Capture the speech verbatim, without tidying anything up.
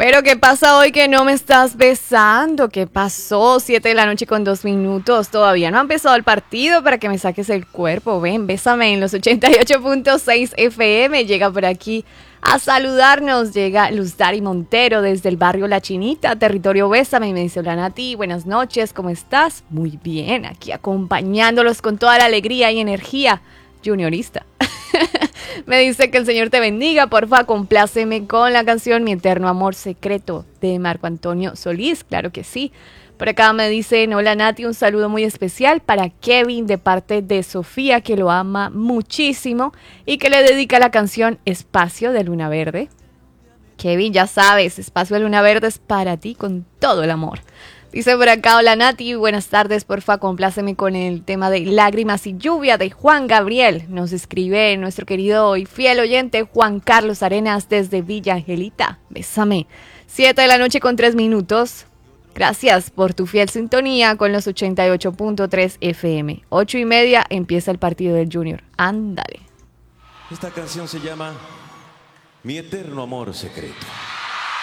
Pero ¿qué pasa hoy que no me estás besando? ¿Qué pasó? Siete de la noche con dos minutos. Todavía no ha empezado el partido para que me saques el cuerpo. Ven, bésame en los ochenta y ocho punto seis F M. Llega por aquí a saludarnos. Llega Luz Dari Montero desde el barrio La Chinita, territorio Bésame. Y me dice, hola Nati, buenas noches, ¿cómo estás? Muy bien, aquí acompañándolos con toda la alegría y energía juniorista. Me dice que el Señor te bendiga, porfa, compláceme con la canción Mi Eterno Amor Secreto de Marco Antonio Solís, claro que sí. Por acá me dicen, hola Nati, un saludo muy especial para Kevin de parte de Sofía, que lo ama muchísimo y que le dedica la canción Espacio de Luna Verde. Kevin, ya sabes, Espacio de Luna Verde es para ti con todo el amor. Dice por acá, hola Nati, buenas tardes, porfa, compláceme con el tema de Lágrimas y Lluvia de Juan Gabriel. Nos escribe nuestro querido y fiel oyente Juan Carlos Arenas desde Villa Angelita. Bésame. Siete de la noche con tres minutos. Gracias por tu fiel sintonía con los ochenta y ocho punto tres F M. Ocho y media empieza el partido del Junior. Ándale. Esta canción se llama Mi Eterno Amor Secreto.